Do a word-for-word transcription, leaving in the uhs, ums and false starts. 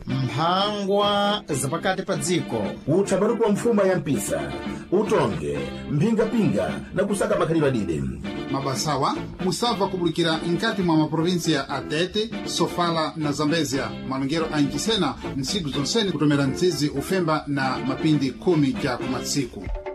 mphangwa zapakati pa dziko, uthambaru kwa mfuma ya mpisa, utonge, mphinga-pinga na kusaka makhalidwe adide. Mabasawa musava kubulikira nkati mwa maprovinsia a Tete, Sofala na Zambezia, malongero anjisena nsiku zonseni kutomera nzizi ufemba na mapindi kumi kya kumatsiku.